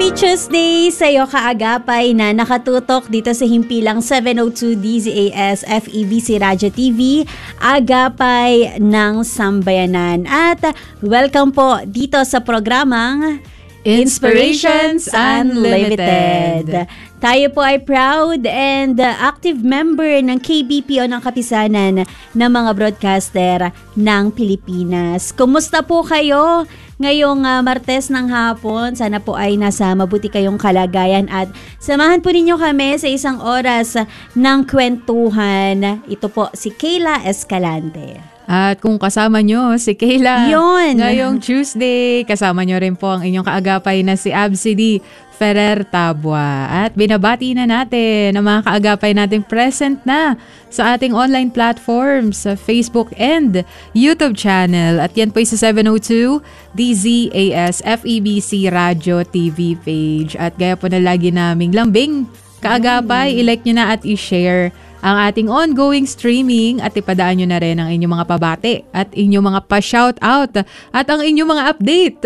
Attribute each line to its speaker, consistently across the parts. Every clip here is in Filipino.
Speaker 1: Happy Tuesday sa iyo kaagapay na nakatutok dito sa himpilang 702 DZAS FEBC Radio TV, Agapay ng Sambayanan. At welcome po dito sa programang Inspirations Unlimited. Tayo po ay proud and active member ng KBP o ng Kapisanan ng mga broadcaster ng Pilipinas. Kumusta po kayo ngayong Martes ng hapon? Sana po ay nasa mabuti kayong kalagayan at samahan po ninyo kami sa isang oras ng kwentuhan. Ito po si Kayla Escalante.
Speaker 2: At kung kasama nyo si Kayla ngayong Tuesday, kasama nyo rin po ang inyong kaagapay na si Absidy Ferrer Tabua. At binabati na natin ang mga kaagapay nating present na sa ating online platforms, sa Facebook and YouTube channel. At yan po sa 702 DZAS FEBC Radio TV page. At gaya po na lagi naming lambing kaagapay, i-like nyo na at i-share ang ating ongoing streaming at ipadaan nyo na rin ang inyong mga pabati at inyong mga pa-shoutout at ang inyong mga update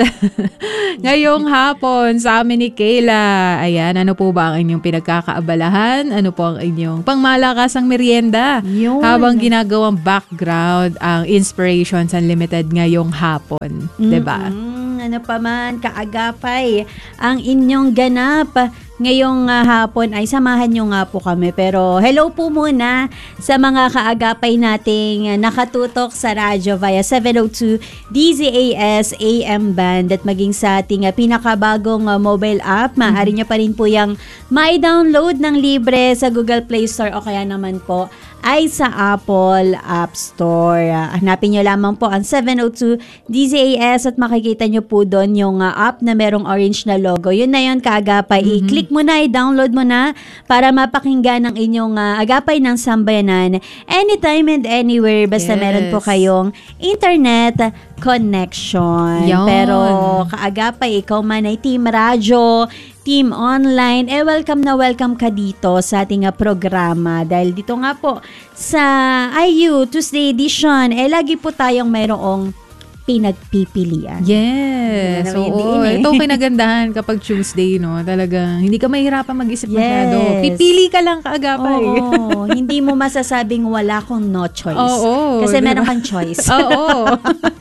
Speaker 2: ngayong hapon sa amin ni Kayla. Ayan, ano po ba ang inyong pinagkakaabalahan? Ano po ang inyong pangmalakasang merienda habang ginagawang background ang Inspirations Unlimited ngayong hapon? Diba?
Speaker 1: Ano pa man, kaagapay ang inyong ganap ngayong hapon ay samahan nyo nga po kami. Pero hello po muna sa mga kaagapay nating nakatutok sa radyo via 702 DZAS AM band at maging sa ating pinakabagong mobile app. Maaari nyo pa rin po yung ma-download ng libre sa Google Play Store o kaya naman po ay sa Apple App Store. Hanapin nyo lamang po ang 702 DZAS at makikita nyo po doon yung app na merong orange na logo. Yun na yun, kaagapay. I-click mo na, i-download mo na para mapakinggan ang inyong agapay ng sambayanan anytime and anywhere. Basta meron po kayong internet connection.
Speaker 2: Yon.
Speaker 1: Pero kaagapay, ikaw man ay Team Radyo, Team Online, welcome na welcome ka dito sa ating programa. Dahil dito nga po sa IU Tuesday edition, lagi po tayong mayroong pinagpipilian.
Speaker 2: Yes. Oo. Ito kinagandahan kapag Tuesday, no? Talagang hindi ka mahirapan mag-isip masyado. Pipili ka lang kaagapay.
Speaker 1: Oo. Hindi mo masasabing wala kong no choice.
Speaker 2: Oo.
Speaker 1: Kasi meron kang choice.
Speaker 2: Oo.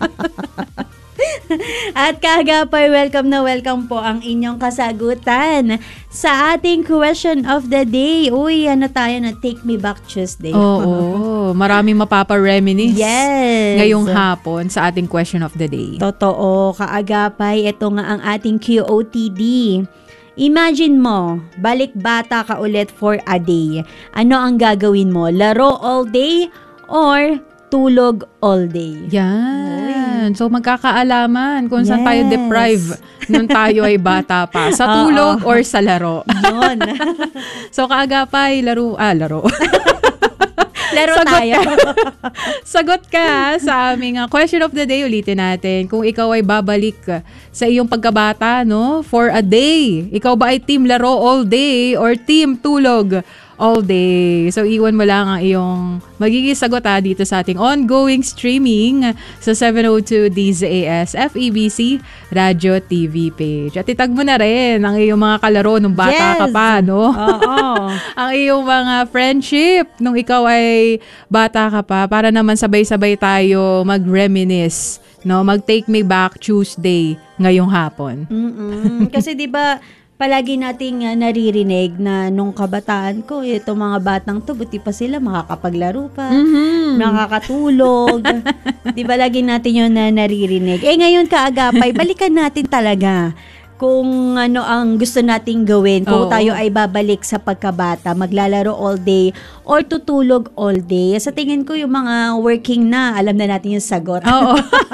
Speaker 1: At kaagapay, welcome na welcome po ang inyong kasagutan sa ating question of the day. Uy, ano tayo na Take Me Back Tuesday.
Speaker 2: Oo. Maraming mapapa-reminisce ngayong hapon sa ating question of the day.
Speaker 1: Totoo, kaagapay. Ito nga ang ating QOTD. Imagine mo, balik bata ka ulit for a day. Ano ang gagawin mo? Laro all day or tulog all day?
Speaker 2: Yan. So magkakaalaman kung saan tayo deprive nung tayo ay bata pa. Sa tulog or sa laro.
Speaker 1: Yun.
Speaker 2: So kaagapay, laro.
Speaker 1: Laro
Speaker 2: Sagot
Speaker 1: tayo.
Speaker 2: Sagot ka sa aming question of the day. Ulitin natin. Kung ikaw ay babalik sa iyong pagkabata, no? For a day. Ikaw ba ay team laro all day or team tulog all day? So, iwan mo lang ang iyong magiging sagot dito sa ating ongoing streaming sa 702 DZAS FEBC Radio TV page. At itag mo na rin ang iyong mga kalaro nung bata ka pa, no?
Speaker 1: Oo.
Speaker 2: Ang iyong mga friendship nung ikaw ay bata ka pa para naman sabay-sabay tayo mag-reminisce, no? Mag-Take Me Back Tuesday ngayong hapon.
Speaker 1: Kasi 'di ba palagi nating naririnig na nung kabataan ko, itong mga batang to, buti pa sila makakapaglaro pa, nakakatulog. Di ba lagi natin yun na naririnig? Ngayon kaagapay, balikan natin talaga kung ano ang gusto nating gawin. Kung tayo ay babalik sa pagkabata, maglalaro all day or tutulog all day. Sa tingin ko yung mga working na, alam na natin yung sagot.
Speaker 2: Oo.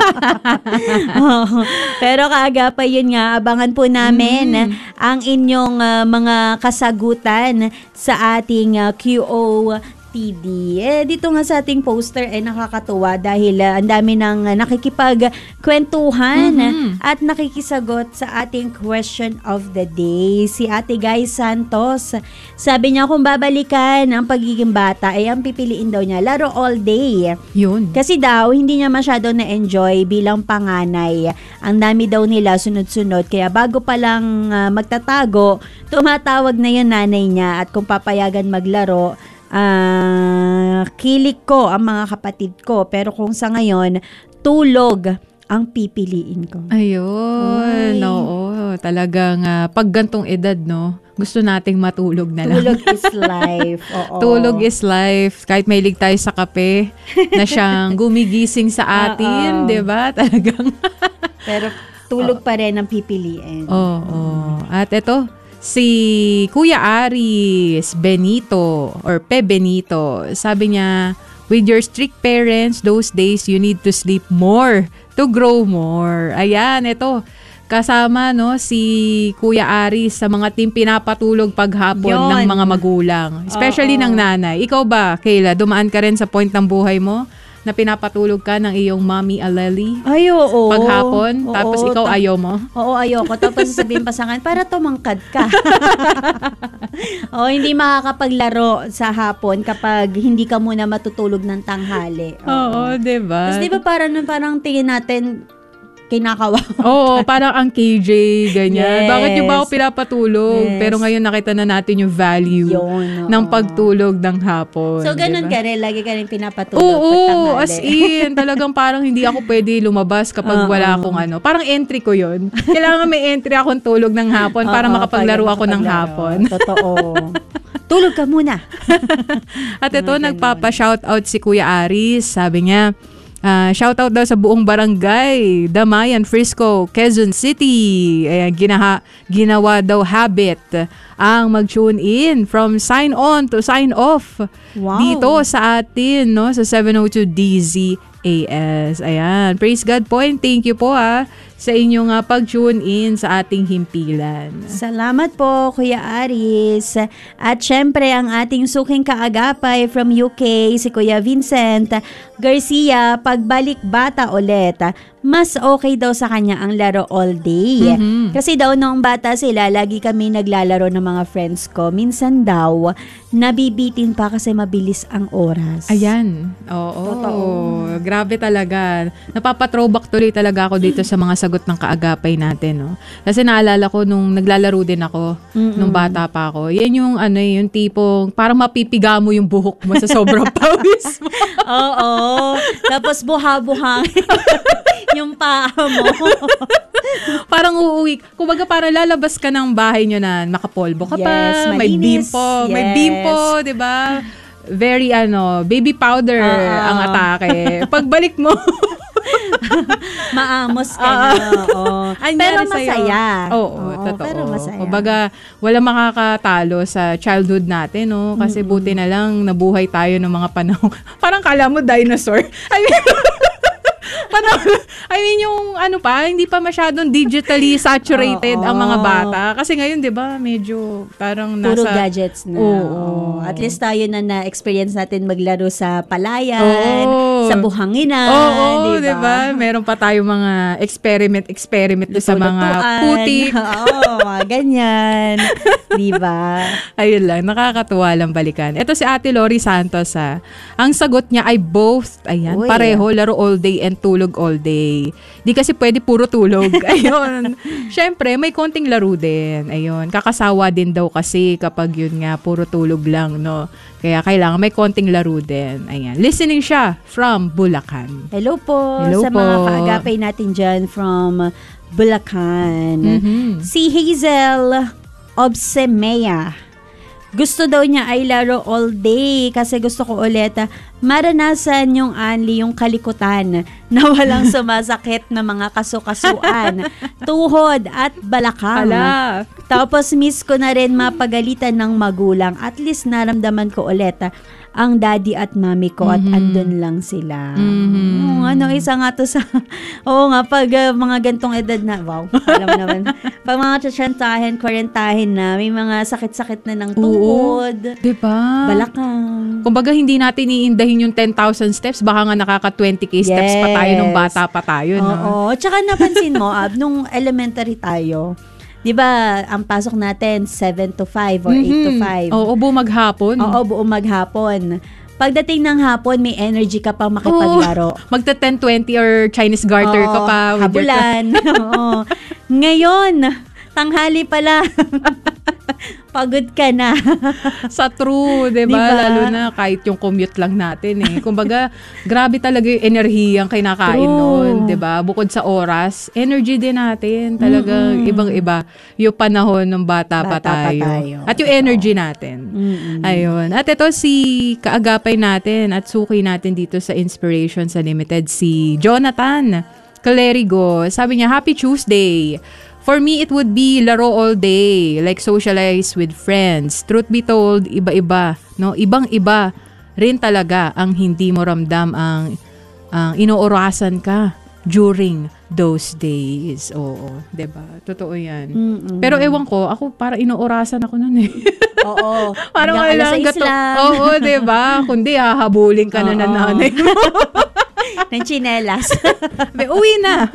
Speaker 1: Pero kaagapay yun nga, abangan po namin ang inyong mga kasagutan sa ating QO TD. Dito nga sa ating poster nakakatuwa dahil ang dami nang nakikipagkwentuhan at nakikisagot sa ating question of the day. Si Ate Guy Santos, sabi niya kung babalikan ang pagiging bata ang pipiliin daw niya laro all day.
Speaker 2: Yun.
Speaker 1: Kasi daw hindi niya masyado na-enjoy bilang panganay. Ang dami daw nila sunod-sunod kaya bago pa lang magtatago, tumatawag na yung nanay niya at kung papayagan maglaro, kilik ko ang mga kapatid ko. Pero kung sa ngayon, tulog ang pipiliin ko.
Speaker 2: Ayun. Oo. Talagang pag gantong edad, no, gusto nating matulog na lang.
Speaker 1: Tulog is life. Oo.
Speaker 2: Tulog is life. Kahit mahilig tayo sa kape, na siyang gumigising sa atin, di ba? Talagang.
Speaker 1: Pero tulog pa rin ang pipiliin.
Speaker 2: Oo. At ito, si Kuya Aris Benito or Pe Benito, sabi niya, with your strict parents, those days you need to sleep more to grow more. Ayan, ito. Kasama si Kuya Aris sa mga team pinapatulog paghapon ng mga magulang. Especially ng nanay. Ikaw ba, Kayla, dumaan ka rin sa point ng buhay mo na pinapatulog ka ng iyong mommy Aleli?
Speaker 1: Ay, oo.
Speaker 2: Paghapon? Tapos ikaw ayaw mo?
Speaker 1: Oo, ayoko. Tapos sasabihin pa sa akin, para tumangkad ka. Hindi makakapaglaro sa hapon kapag hindi ka muna matutulog ng tanghali.
Speaker 2: Oo, diba?
Speaker 1: Tapos diba parang tingin natin, kinakawa.
Speaker 2: Oo, parang ang KJ, ganyan.
Speaker 1: Yes.
Speaker 2: Bakit yung ba ako pinapatulog? Yes. Pero ngayon nakita na natin yung value ng pagtulog ng hapon.
Speaker 1: So, ganun ka rin. Lagi ka rin pinapatulog.
Speaker 2: Oo, as in. Talagang parang hindi ako pwede lumabas kapag wala akong Parang entry ko yun. Kailangan may entry akong tulog ng hapon para makapaglaro ako ng hapon.
Speaker 1: Totoo. Tulog ka muna.
Speaker 2: At ito, nagpapa-shoutout si Kuya Aris. Sabi niya, shoutout daw sa buong barangay, Damayan, Frisco, Quezon City. Ayan, ginawa daw habit ang mag-tune in from sign on to sign off. Wow. Dito sa atin, sa 702 DZAS. Ayan, praise God po and thank you po sa inyong pag-tune in sa ating himpilan.
Speaker 1: Salamat po, Kuya Aris. At syempre, ang ating suking kaagapay from UK, si Kuya Vincent Garcia, pagbalik bata ulit, mas okay daw sa kanya ang laro all day. Kasi daw noong bata sila, lagi kami naglalaro ng mga friends ko. Minsan daw, nabibitin pa kasi mabilis ang oras.
Speaker 2: Ayan. Oo. Totoo. Grabe talaga. Napapa-throwback tuloy talaga ako dito sa mga sagot ng kaagapay natin. No? Kasi naalala ko nung naglalaro din ako, nung bata pa ako. Yan yung yung tipong parang mapipiga mo yung buhok mo sa sobrang pawis mo.
Speaker 1: Oo. Tapos buha-buha yung paa mo.
Speaker 2: Parang uuwi. Kumbaga parang lalabas ka ng bahay nyo na makapolvo ka pa. May bimpo. Yes. May bimpo, di ba? Very baby powder ang atake. Pagbalik mo,
Speaker 1: maamos ka na. Pero masaya.
Speaker 2: Oo, totoo.
Speaker 1: Pero masaya.
Speaker 2: Kumbaga, wala makakatalo sa childhood natin, no? Kasi buti na lang nabuhay tayo ng mga panahon. Parang kala mo dinosaur. I mean, yung hindi pa masyadong digitally saturated ang mga bata. Kasi ngayon, di ba, medyo parang nasa...
Speaker 1: Puro gadgets na. Oo. At least tayo na-experience natin maglaro sa palayan, sa buhanginan.
Speaker 2: Oo, di ba? Meron pa tayo mga experiment sa mga putik.
Speaker 1: Oo, ganyan. Di ba?
Speaker 2: Ayun lang, nakakatuwa lang balikan. Ito si Ate Lori Santos, ang sagot niya ay both. Ayan, pareho, laro all day and tulog all day. Di kasi pwede puro tulog. Ayun. Syempre, may konting laro din. Ayun. Kakasawa din daw kasi kapag yun nga, puro tulog lang, no? Kaya kailangan may konting laro din. Ayan. Listening siya from Bulacan.
Speaker 1: Hello po sa mga kaagapay natin dyan from Bulacan. Si Hazel Obsemea. Gusto daw niya ay laro all day kasi gusto ko ulit maranasan yung kalikutan na walang sumasakit na mga kasukasuan, tuhod at balakang. Tapos miss ko na rin mapagalitan ng magulang. At least naramdaman ko ulit ang daddy at mommy ko at andun lang sila. Isa nga to sa, oo nga, pag mga gantong edad na, wow, alam mo naman, pag mga tsyantahin, kwarentahin na, may mga sakit-sakit na ng tuhod,
Speaker 2: diba?
Speaker 1: balakang.
Speaker 2: Kumbaga, hindi natin iindahin yung 10,000 steps, baka nga nakaka 20K steps pa tayo nung bata pa tayo. No?
Speaker 1: Oo, tsaka napansin mo, nung elementary tayo, di ba, ang pasok natin 7 to 5 or 8 to 5.
Speaker 2: Oo, buong maghapon.
Speaker 1: Oo, buong maghapon. Pagdating ng hapon, may energy ka pa makipaglaro.
Speaker 2: Magta 10-20 or Chinese garter ka pa.
Speaker 1: Habulan. Oo. Ngayon, tanghali pala. Pagod ka na.
Speaker 2: Sa true, diba? Lalo na kahit yung commute lang natin Kumbaga, grabe talaga yung enerhiyang kinakain nun, diba? Bukod sa oras, energy din natin. Talagang ibang-iba yung panahon ng bata pa tayo. At yung energy natin. Ayun. At ito si kaagapay natin at suki natin dito sa Inspiration sa Limited, si Jonathan Calerigo. Sabi niya, Happy Tuesday! For me, it would be laro all day, like socialize with friends. Truth be told, iba-iba, no? Ibang-iba rin talaga ang hindi mo ramdam ang inoorasan ka during those days. Oo, 'di ba? Totoo 'yan. Pero ewan ko, ako para inoorasan ako noon
Speaker 1: Oo.
Speaker 2: Parang wala lang. Oo, 'di ba? Kundi hahabulin ka na ng nanay mo.
Speaker 1: ng tsinelas.
Speaker 2: Uwi na.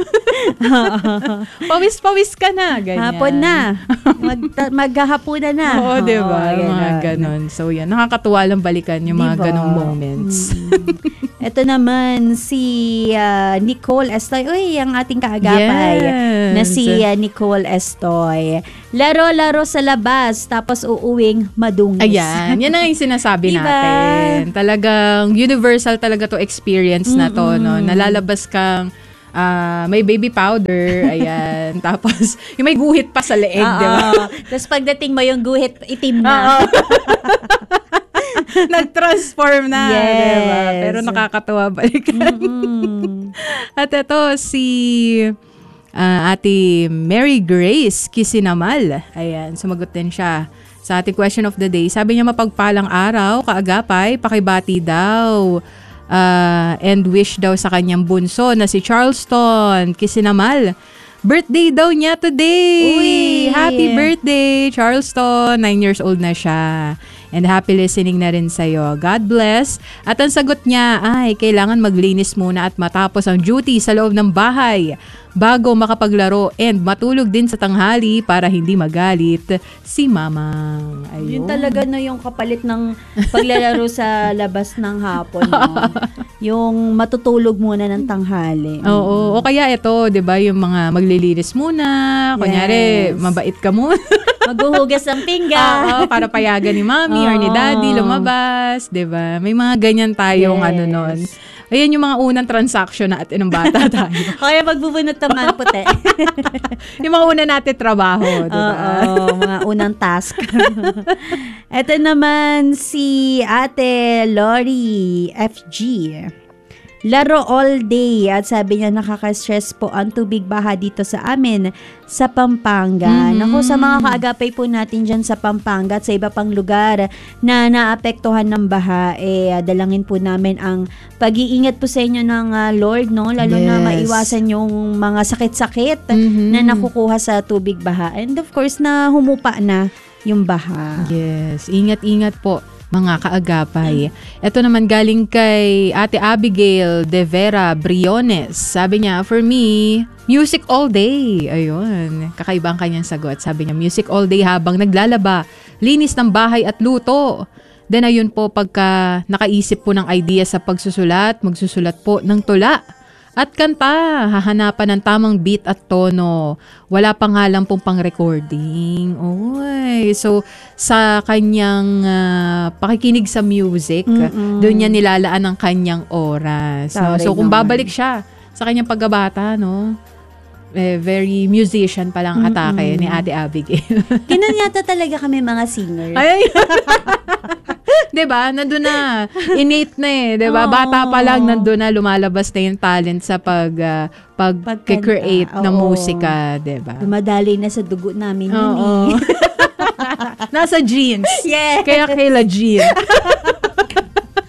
Speaker 2: Pawis-pawis ka na. Ganyan.
Speaker 1: Hapon na. Maghahapunan na.
Speaker 2: Oo, diba? Mga ganon. So, yan. Nakakatuwa lang balikan yung mga ganong moments.
Speaker 1: Ito naman, si Nicole Estoy. Uy, ang ating kaagapay.
Speaker 2: Yes.
Speaker 1: Na si Nicole Estoy. Laro-laro sa labas, tapos uuwing madungis.
Speaker 2: Ayan. Yan ang yung sinasabi natin. Talagang universal talaga to experience na to. No? Nalalabas kang may baby powder, ayan. Tapos, yung may guhit pa sa leeg, di ba?
Speaker 1: Tapos pagdating mo yung guhit, itim na.
Speaker 2: Nag-transform na, diba? Pero nakakatawa balikan. At ito, si Ate Mary Grace Kisinamal. Ayan, sumagot din siya sa ating question of the day. Sabi niya, mapagpalang araw, kaagapay, pakibati daw. And wish daw sa kanyang bunso na si Charleston Kisinamal. Birthday daw niya today.
Speaker 1: Uy!
Speaker 2: Happy birthday, Charleston. 9 years old na siya. And happy listening na rin sa'yo. God bless. At ang sagot niya ay kailangan maglinis muna at matapos ang duty sa loob ng bahay bago makapaglaro and matulog din sa tanghali para hindi magalit si mama. Ayun.
Speaker 1: Yun talaga na yung kapalit ng paglalaro sa labas ng hapon. No? Yung matutulog muna ng tanghali.
Speaker 2: Oo. O kaya ito, 'di ba, yung mga maglilinis muna. Kunyari, mabait ka muna.
Speaker 1: Maghuhugas ng pinggan.
Speaker 2: Para payagan ni mami or ni daddy lumabas. 'Di ba? May mga ganyan tayong nun. Ayan yung mga unang transaction natin ng bata tayo.
Speaker 1: Kaya magbubunot naman puti.
Speaker 2: Yung mga una natin trabaho, diba?
Speaker 1: Oo, mga unang task. Ito naman si Ate Lori FG. Laro all day at sabi niya nakaka-stress po ang tubig baha dito sa amin sa Pampanga. Naku, sa mga kaagapay po natin dyan sa Pampanga at sa iba pang lugar na naapektuhan ng baha, dalangin po namin ang pag-iingat po sa inyo ng Lord, no? Lalo na maiwasan yung mga sakit-sakit na nakukuha sa tubig baha. And of course, na humupa na yung baha.
Speaker 2: Yes, ingat-ingat po mga kaagapay. Ito naman galing kay Ate Abigail De Vera Briones. Sabi niya, for me, music all day. Ayun, kakaiba ang kanyang sagot. Sabi niya, music all day habang naglalaba, linis ng bahay at luto. Then ayun po, pagka nakaisip po ng idea sa pagsusulat, magsusulat po ng tula. At kanta, hahanapan ng tamang beat at tono. Wala pa nga lang pong pang-recording. Oy. So, sa kanyang pakikinig sa music, doon niya nilalaan ang kanyang oras. No? So, kung babalik siya sa kanyang pagkabata, no? Very musician palang atake ni Ate Abigail.
Speaker 1: Ganun yata talaga kami mga singer.
Speaker 2: Ay! Diba? Nandun na. Innate na Diba? Bata pa lang, nandun na. Lumalabas na yung talent sa pag-create ng musika. Diba?
Speaker 1: Dumadali na sa dugo namin.
Speaker 2: Nasa genes.
Speaker 1: Yes.
Speaker 2: Kaya kaila gene.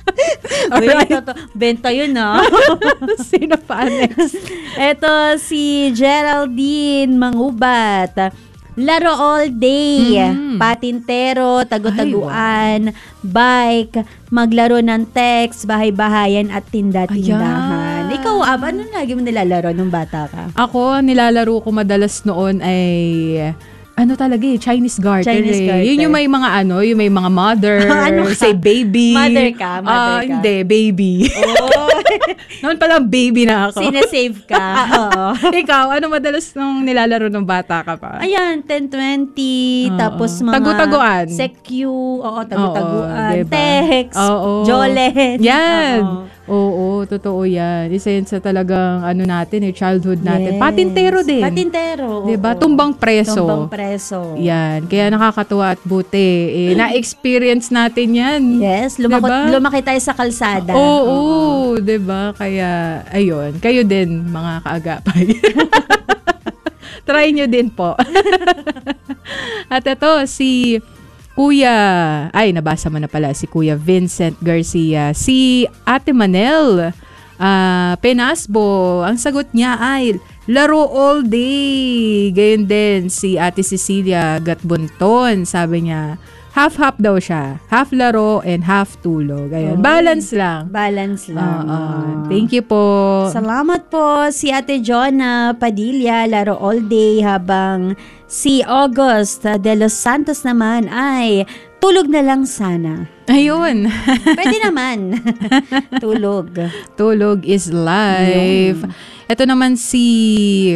Speaker 2: Alright.
Speaker 1: Benta yun,
Speaker 2: Sino pa next?
Speaker 1: Ito si Geraldine Mangubat. Laro all day, patintero, tago-taguan, bike, maglaro ng text, bahay-bahayan at tinda-tindahan.
Speaker 2: Ayan.
Speaker 1: Ikaw, ano lagi mo nilalaro nung bata ka?
Speaker 2: Ako, nilalaro ko madalas noon ay Chinese garter. Yun yung may mga yung may mga mother, say baby.
Speaker 1: Mother ka?
Speaker 2: Hindi, baby.
Speaker 1: Oh.
Speaker 2: Noon pa lang baby na ako.
Speaker 1: Sinesave ka.
Speaker 2: Ikaw, ano madalas nung nilalaro nung bata ka pa?
Speaker 1: Ayan, 10-20, tapos mga
Speaker 2: tagu-taguan.
Speaker 1: Secu, tagu-taguan,
Speaker 2: diba?
Speaker 1: text, Jolen.
Speaker 2: Yan. Oo, totoo yan. Isa yun sa talagang natin, childhood natin. Yes. Patintero din.
Speaker 1: Patintero.
Speaker 2: Diba? Tumbang preso.
Speaker 1: Tumbang preso.
Speaker 2: Yan. Kaya nakakatuwa at buti. Na-experience natin yan.
Speaker 1: Yes. Lumaki tayo sa kalsada.
Speaker 2: Oo. Diba? Kaya, ayun. Kayo din, mga kaagapay. Try nyo din po. At ito, si Kuya, nabasa mo na pala, si Kuya Vincent Garcia. Si Ate Manel Penasbo, ang sagot niya ay laro all day. Gayon din si Ate Cecilia Gatbunton, sabi niya, half-half daw siya. Half laro and half tulog. Ayun. Balance lang.
Speaker 1: Balance lang.
Speaker 2: Thank you po.
Speaker 1: Salamat po. Si Ate Jonna Padilla, laro all day, habang si August de los Santos naman ay tulog na lang sana.
Speaker 2: Ayun.
Speaker 1: Pwede naman. Tulog.
Speaker 2: Tulog is life. Ito naman si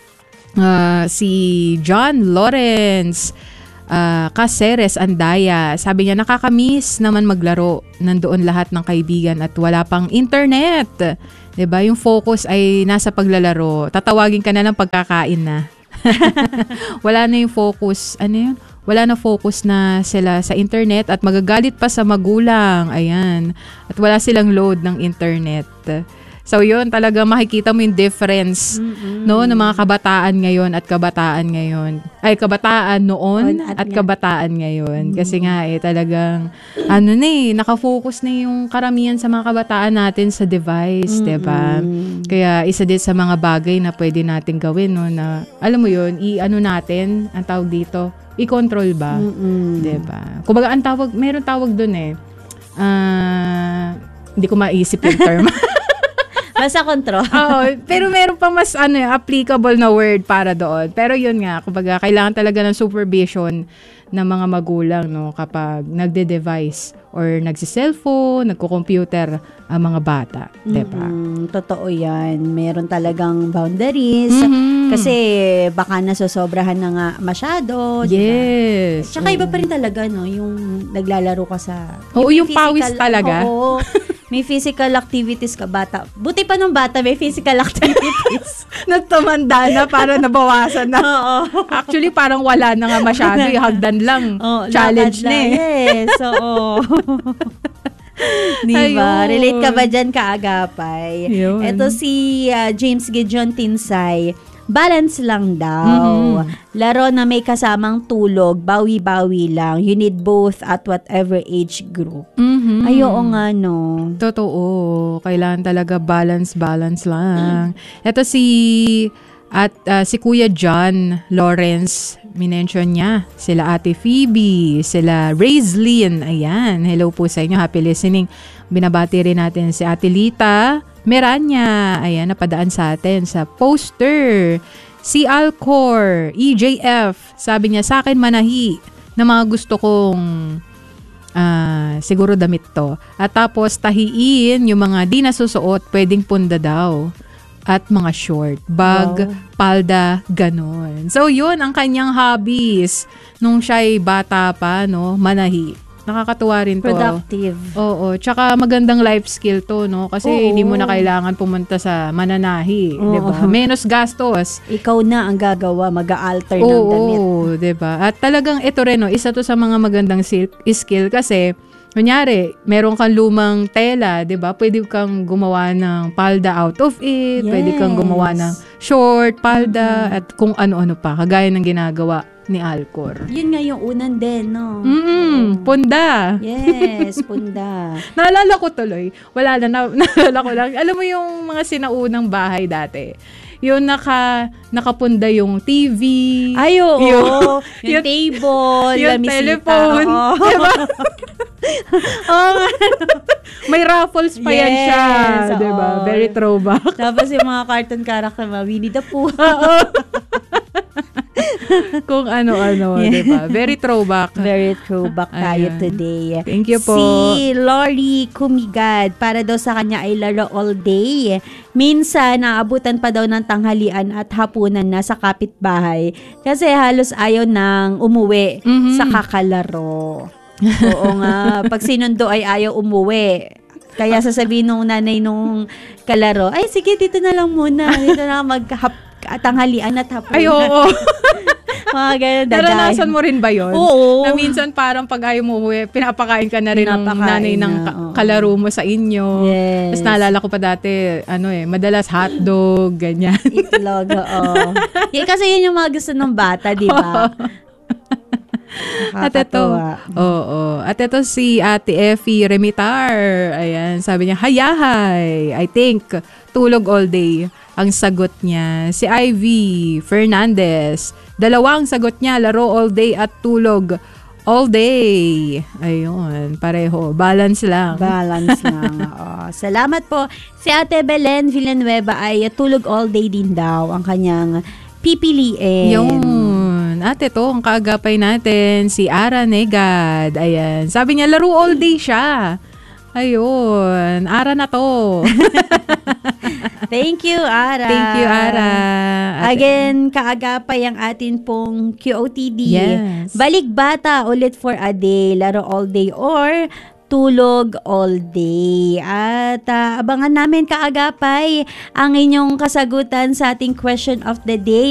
Speaker 2: John Lawrence Caceres Andaya. Sabi niya, nakakamiss naman maglaro. Nandoon lahat ng kaibigan at wala pang internet. 'Di ba? Yung focus ay nasa paglalaro. Tatawagin ka na ng pagkakain na. Wala na yung focus. Wala na focus na sila sa internet at magagalit pa sa magulang. Ayan. At wala silang load ng internet. So yun, talaga makikita mo yung difference ng mga kabataan ngayon at kabataan ngayon. Ay, kabataan noon at kabataan ngayon. Kasi nga talagang nakafocus na yung karamihan sa mga kabataan natin sa device, 'di ba? Kaya isa din sa mga bagay na pwede natin gawin na alam mo yun, natin, ang tawag dito, i-control ba? 'Di ba? Kumbaga meron tawag doon hindi ko maisip yung term.
Speaker 1: Basta control.
Speaker 2: Oo, pero meron pa mas applicable na word para doon. Pero yun nga, kumbaga kailangan talaga ng supervision ng mga magulang kapag nagde-device or nagsi-cellphone, nagko-computer ang mga bata, 'di ba?
Speaker 1: Totoo 'yan. Meron talagang boundaries kasi baka nasosobrahan na nga masyado,
Speaker 2: yes.
Speaker 1: Diba? Tsaka iba pa rin talaga yung naglalaro ka sa
Speaker 2: yung pawis talaga.
Speaker 1: Oo. May physical activities ka, bata. Buti pa nung bata, may physical activities.
Speaker 2: Nagtumanda na, para nabawasan na.
Speaker 1: Oo.
Speaker 2: Actually, parang wala na nga masyado. Hagdan lang. Challenge na
Speaker 1: Yes, oo. Diba?
Speaker 2: Ayun.
Speaker 1: Relate ka ba dyan, kaagapay?
Speaker 2: Yun.
Speaker 1: Ito si James Gideon Tinsay. Balance lang daw. Laro na may kasamang tulog, bawi-bawi lang. You need both at whatever age group. Oo nga, no?
Speaker 2: Totoo. Kailangan talaga balance lang. Ito si Kuya John Lawrence, minention niya. Sila Ate Phoebe, sila Raislyn. Ayan, hello po sa inyo. Happy listening. Binabati rin natin si Ate Lita Meranya. Ayan, napadaan sa atin sa poster. Si Alcor, EJF, sabi niya, sa akin manahi na mga gusto kong siguro damit to. At tapos tahiin yung mga di nasusuot, pwedeng punda daw. At mga short, bag, palda, ganon. So yun ang kanyang hobbies nung siya'y bata pa, manahi. Nakakatuwa rin to.
Speaker 1: Productive.
Speaker 2: Oo. Tsaka magandang life skill to, Kasi hindi mo na kailangan pumunta sa mananahi. Diba? Menos gastos.
Speaker 1: Ikaw na ang gagawa, mag-a-alter ng damit.
Speaker 2: Oo, diba? At talagang ito rin, isa to sa mga magandang skill kasi kunyari, meron kang lumang tela, 'di ba? Pwede kang gumawa ng palda out of it, pwede kang gumawa ng short, palda, at kung ano-ano pa, kagaya ng ginagawa ni Alcor.
Speaker 1: Yun nga yung unan din, no?
Speaker 2: Punda.
Speaker 1: Yes, punda.
Speaker 2: Naalala ko tuloy. Wala na, naalala ko lang. Alam mo yung mga sinaunang bahay dati? Yung nakapunda yung TV.
Speaker 1: Ay, oo. Yung table.
Speaker 2: Yung telephone. Diba? May raffles pa yan siya. Diba? Very throwback.
Speaker 1: Tapos yung mga cartoon character, Winnie the Pooh.
Speaker 2: Kung ano-ano, diba? Very throwback.
Speaker 1: Very throwback tayo today.
Speaker 2: Thank you po.
Speaker 1: Si Lori Kumigad, para daw sa kanya ay laro all day. Minsan, naabutan pa daw ng tanghalian at hapunan na sa kapitbahay kasi halos ayaw nang umuwi sa kakalaro. Oo nga, pag sinundo ay ayaw umuwi. Kaya sasabihin nung nanay nung kalaro, ay sige, dito na lang muna. Dito na tanghalian at hapunan.
Speaker 2: Ay, oo.
Speaker 1: Mga ganun,
Speaker 2: naranasan mo rin ba yun?
Speaker 1: Oo.
Speaker 2: Na minsan parang pag ayaw mo umuwi, pinapakain ka na rin ng nanay ng kalaro mo sa inyo.
Speaker 1: Yes.
Speaker 2: Tapos naalala ko pa dati, madalas hotdog, ganyan.
Speaker 1: Itlog, oo. Kasi yun yung mga gusto ng bata, di ba?
Speaker 2: At ito si Ate Effie Remitar. Ayan, sabi niya, hayahay. I think tulog all day ang sagot niya. Si Ivy Fernandez, dalawang sagot niya, laro all day at tulog all day. Ayun, pareho. Balance lang.
Speaker 1: Balance lang. Salamat po. Si Ate Belen Villanueva ay tulog all day din daw ang kanyang pipiliin.
Speaker 2: Yun. At ito, ang kaagapay natin, si Ara Negad. Ayan. Sabi niya, laro all day siya. Ayun. Ara na to.
Speaker 1: Thank you, Ara.
Speaker 2: Thank you, Ara.
Speaker 1: Again, kaagapay ang atin pong QOTD.
Speaker 2: Yes.
Speaker 1: Balik bata ulit for a day. Laro all day or tulog all day. At abangan namin kaagapay ang inyong kasagutan sa ating question of the day.